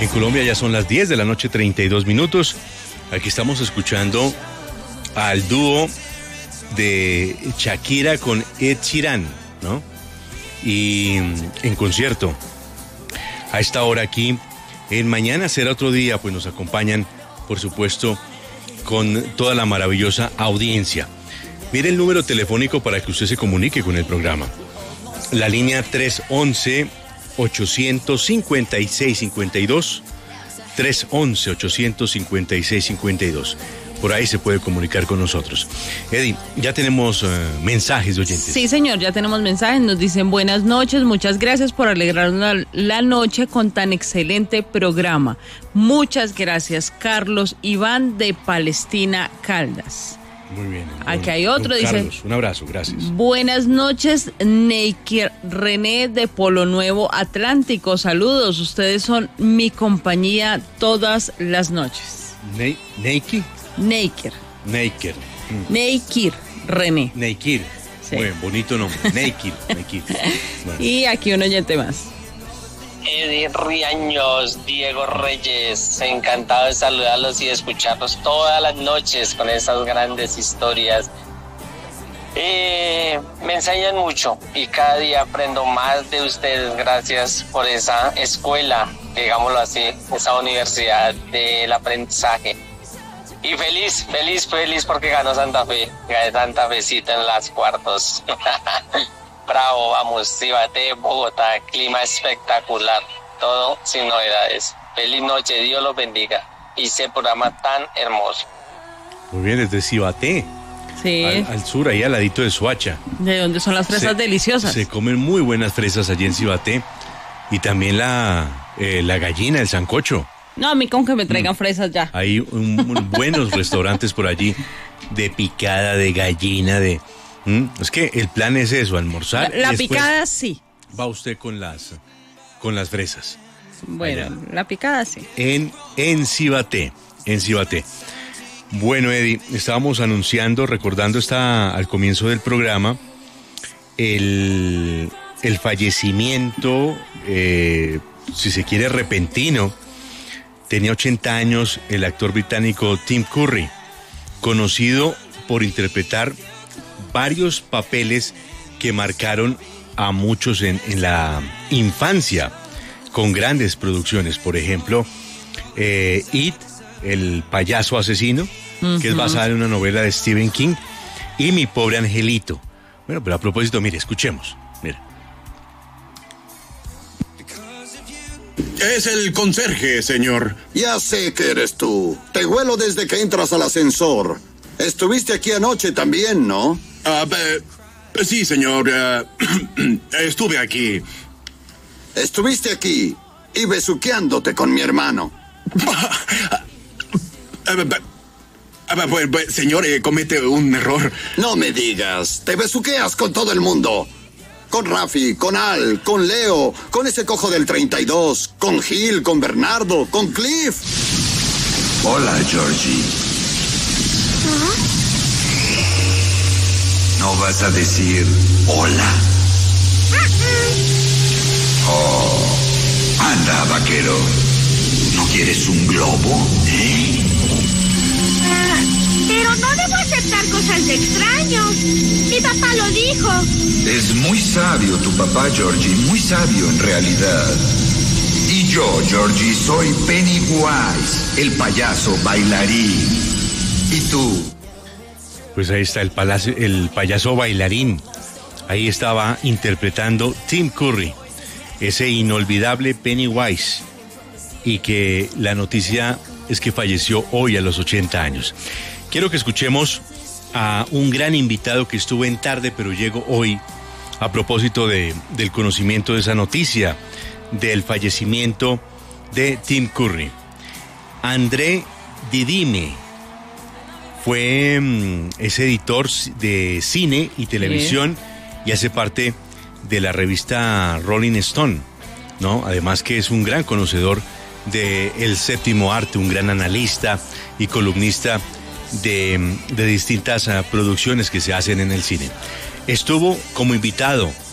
En Colombia ya son las 10 de la noche, 32 minutos. Aquí estamos escuchando al dúo de Shakira con Ed Sheeran, ¿no? Y en concierto. A esta hora aquí, en Mañana Será Otro Día, pues nos acompañan, por supuesto, con toda la maravillosa audiencia. Mire el número telefónico para que usted se comunique con el programa. La línea 311-856-52, 311-856-52. Por ahí se puede comunicar con nosotros. Eddie, ya tenemos mensajes de oyentes. Sí, señor, ya tenemos mensajes. Nos dicen buenas noches, muchas gracias por alegrarnos la noche con tan excelente programa. Muchas gracias, Carlos Iván de Palestina, Caldas. Muy bien. Aquí hay otro, dice. Carlos, un abrazo, gracias. Buenas noches, Neiker René de Polo Nuevo Atlántico. Saludos, ustedes son mi compañía todas las noches. ¿Neiki? Neiker. Neikir. Neikir René. Neikir. Sí. Muy bonito nombre. Neikir. Bueno. Y aquí un oyente más. Eddie Riaños, Diego Reyes, encantado de saludarlos y de escucharlos todas las noches con esas grandes historias. Me enseñan mucho y cada día aprendo más de ustedes. Gracias por esa escuela, digámoslo así, esa universidad del aprendizaje. Y feliz porque ganó Santa Fe, Santa Fecita en las cuartos. Bravo, vamos, Cibaté, Bogotá, clima espectacular, todo sin novedades. Feliz noche, Dios los bendiga y ese programa tan hermoso. Muy bien, desde Cibaté. Sí. Al sur, ahí al ladito de Soacha. De donde son las fresas deliciosas. Se comen muy buenas fresas allí en Cibaté. Y también la gallina, el sancocho. No, a mí con que me traigan fresas ya. Hay buenos restaurantes por allí de picada, de gallina, de... Es que el plan es eso, almorzar. La picada sí. Va usted con las fresas. Bueno, allá. La picada sí. En Cibaté. Bueno, Eddie, estábamos anunciando, recordando al comienzo del programa, el fallecimiento, si se quiere, repentino. Tenía 80 años el actor británico Tim Curry, conocido por interpretar varios papeles que marcaron a muchos en la infancia, con grandes producciones. Por ejemplo, It, el payaso asesino, que es basada en una novela de Stephen King, y Mi pobre angelito. Bueno, pero a propósito, mire, escuchemos. Mira. Es el conserje, señor. Ya sé que eres tú. Te huelo desde que entras al ascensor. Estuviste aquí anoche también, ¿no? Sí, señor. Estuve aquí. Estuviste aquí y besuqueándote con mi hermano. Señor, comete un error. No me digas. Te besuqueas con todo el mundo. Con Rafi, con Al, con Leo, con ese cojo del 32, con Gil, con Bernardo, con Cliff. Hola, Georgie. ¿No vas a decir hola? Oh, anda, vaquero. ¿No quieres un globo, Pero no debo aceptar cosas de extraños. Mi papá lo dijo. Es muy sabio tu papá, Georgie, muy sabio en realidad. Y yo, Georgie, soy Pennywise, el payaso bailarín. ¿Y tú? Pues ahí está el payaso bailarín. Ahí estaba interpretando Tim Curry, ese inolvidable Pennywise. Y que la noticia es que falleció hoy a los 80 años. Quiero que escuchemos a un gran invitado que estuvo en tarde, pero llegó hoy a propósito del conocimiento de esa noticia, del fallecimiento de Tim Curry. André Didime fue ese editor de cine y televisión y hace parte de la revista Rolling Stone, ¿no? Además que es un gran conocedor del séptimo arte, un gran analista y columnista de distintas producciones que se hacen en el cine. Estuvo como invitado